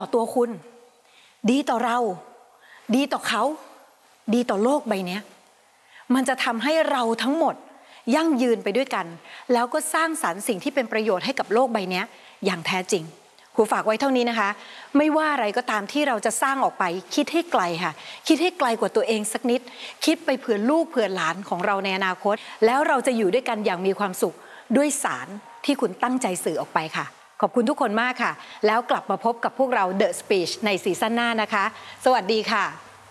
ต่อตัวคุณดีต่อเราดีต่อเขาดีต่อโลกใบนี้มันจะทำให้เราทั้งหมดยั่งยืนไปด้วยกันแล้วก็สร้างสรรค์สิ่งที่เป็นประโยชน์ให้กับโลกใบนี้อย่างแท้จริงครูฝากไว้เท่านี้นะคะไม่ว่าอะไรก็ตามที่เราจะสร้างออกไปคิดให้ไกลค่ะคิดให้ไกลกว่าตัวเองสักนิดคิดไปเผื่อลูกเผื่อหลานของเราในอนาคตแล้วเราจะอยู่ด้วยกันอย่างมีความสุขด้วยสารที่คุณตั้งใจสื่อออกไปค่ะขอบคุณทุกคนมากค่ะแล้วกลับมาพบกับพวกเรา The Speech ในซีซั่นหน้านะคะสวัสดีค่ะ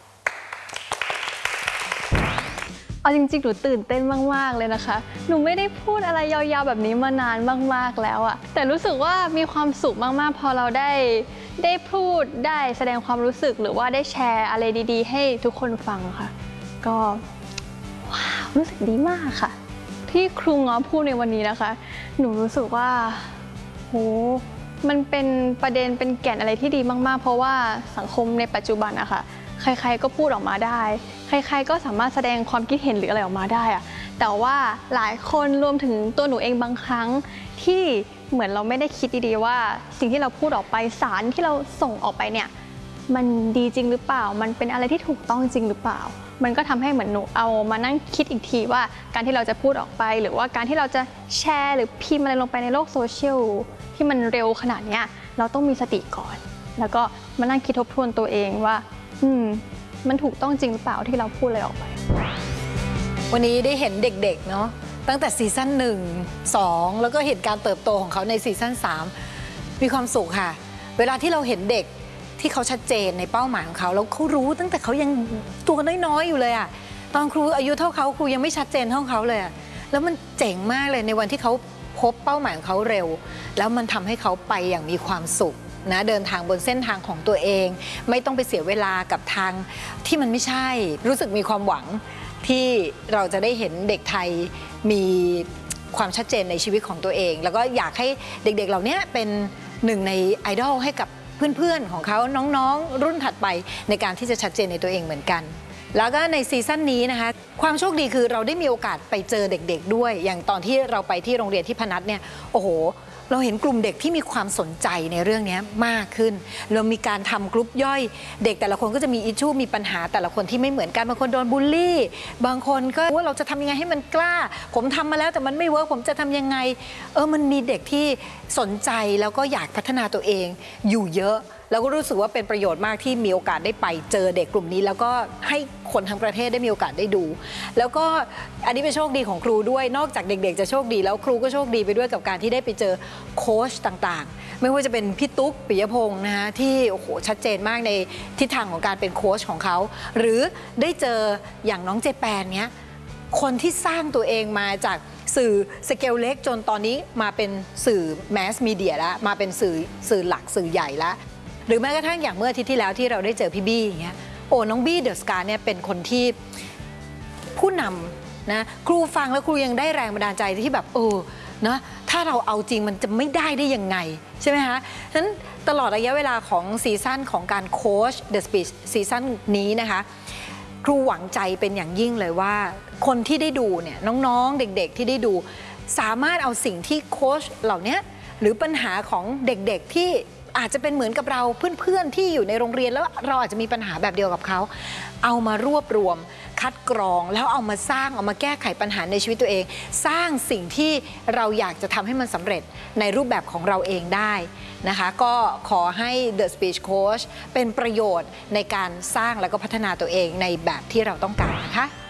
เอาจริงๆหนูตื่นเต้นมากๆเลยนะคะหนูไม่ได้พูดอะไรยาวๆแบบนี้มานานมากๆแล้วอะแต่รู้สึกว่ามีความสุขมากๆพอเราได้พูดได้แสดงความรู้สึกหรือว่าได้แชร์อะไรดีๆให้ทุกคนฟังค่ะก็ว้าวรู้สึกดีมากค่ะที่ครูง้อพูดในวันนี้นะคะหนูรู้สึกว่าโหมันเป็นประเด็นเป็นแก่นอะไรที่ดีมากๆเพราะว่าสังคมในปัจจุบันอะค่ะใครๆก็พูดออกมาได้ใครๆก็สามารถแสดงความคิดเห็นหรืออะไรออกมาได้อะแต่ว่าหลายคนรวมถึงตัวหนูเองบางครั้งที่เหมือนเราไม่ได้คิดดีๆว่าสิ่งที่เราพูดออกไปสารที่เราส่งออกไปเนี่ยมันดีจริงหรือเปล่ามันเป็นอะไรที่ถูกต้องจริงหรือเปล่ามันก็ทำให้เหมือนหนูเอามานั่งคิดอีกทีว่าการที่เราจะพูดออกไปหรือว่าการที่เราจะแชร์หรือพิมพ์อะไรลงไปในโลกโซเชียลที่มันเร็วขนาดนี้เราต้องมีสติก่อนแล้วก็มานั่งคิดทบทวนตัวเองว่ามันถูกต้องจริงหรือเปล่าที่เราพูดอะไรออกไปวันนี้ได้เห็นเด็กๆเนาะตั้งแต่ซีซั่น1 2แล้วก็เห็นการเติบโตของเขาในซีซั่น3มีความสุขค่ะเวลาที่เราเห็นเด็กที่เขาชัดเจนในเป้าหมายของเขาแล้วเขารู้ตั้งแต่เขายังตัวน้อยๆอยู่เลยอะตอนครูอายุเท่าเขาครูยังไม่ชัดเจนเท่าเขาเลยอะแล้วมันเจ๋งมากเลยในวันที่เขาพบเป้าหมายของเขาเร็วแล้วมันทำให้เขาไปอย่างมีความสุขนะเดินทางบนเส้นทางของตัวเองไม่ต้องไปเสียเวลากับทางที่มันไม่ใช่รู้สึกมีความหวังที่เราจะได้เห็นเด็กไทยมีความชัดเจนในชีวิตของตัวเองแล้วก็อยากให้เด็กๆเหล่านี้เป็นหนึ่งในไอดอลให้กับเพื่อนๆของเขาน้องๆรุ่นถัดไปในการที่จะชัดเจนในตัวเองเหมือนกันแล้วก็ในซีซั่นนี้นะคะความโชคดีคือเราได้มีโอกาสไปเจอเด็กๆด้วยอย่างตอนที่เราไปที่โรงเรียนที่พนัสเนี่ยโอ้โหเราเห็นกลุ่มเด็กที่มีความสนใจในเรื่องนี้มากขึ้นเรามีการทำกลุ่มย่อยเด็กแต่ละคนก็จะมีอิชชูมีปัญหาแต่ละคนที่ไม่เหมือนกันบางคนโดนบูลลี่บางคนก็ว่าเราจะทำยังไงให้มันกล้าผมทำมาแล้วแต่มันไม่เวิร์กผมจะทำยังไงมันมีเด็กที่สนใจแล้วก็อยากพัฒนาตัวเองอยู่เยอะแล้วก็รู้สึกว่าเป็นประโยชน์มากที่มีโอกาสได้ไปเจอเด็กกลุ่มนี้แล้วก็ให้คนทั้งประเทศได้มีโอกาสได้ดูแล้วก็อันนี้เป็นโชคดีของครูด้วยนอกจากเด็กๆจะโชคดีแล้วครูก็โชคดีไปด้วยกับการที่ได้ไปเจอโค้ชต่างๆไม่ว่าจะเป็นพี่ตุ๊กปิยพงศ์นะคะที่โอ้โหชัดเจนมากในทิศทางของการเป็นโค้ชของเขาหรือได้เจออย่างน้องเจแปนเนี้ยคนที่สร้างตัวเองมาจากสื่อสเกลเล็กจนตอนนี้มาเป็นสื่อแมสมีเดียแล้วมาเป็นสื่อหลักสื่อใหญ่แล้วหรือแม้กระทั่งอย่างเมื่ออาทิตย์ที่แล้วที่เราได้เจอพี่บี้อย่างเงี้ยน้องบี้เดอะสกาเนี่ยเป็นคนที่ผู้นำนะครูฟังแล้วครูยังได้แรงบันดาลใจที่แบบนะถ้าเราเอาจริงมันจะไม่ได้ยังไงใช่ไหมคะฉะนั้นตลอดระยะเวลาของซีซั่นของการโค้ช The Speech ซีซั่นนี้นะคะครูหวังใจเป็นอย่างยิ่งเลยว่าคนที่ได้ดูเนี่ยน้องๆเด็กๆที่ได้ดูสามารถเอาสิ่งที่โค้ชเหล่านี้หรือปัญหาของเด็กๆที่อาจจะเป็นเหมือนกับเราเพื่อนๆที่อยู่ในโรงเรียนแล้วเราอาจจะมีปัญหาแบบเดียวกับเขาเอามารวบรวมคัดกรองแล้วเอามาสร้างเอามาแก้ไขปัญหาในชีวิตตัวเองสร้างสิ่งที่เราอยากจะทำให้มันสำเร็จในรูปแบบของเราเองได้นะคะก็ขอให้ The Speech Coach เป็นประโยชน์ในการสร้างแล้วก็พัฒนาตัวเองในแบบที่เราต้องการนะคะ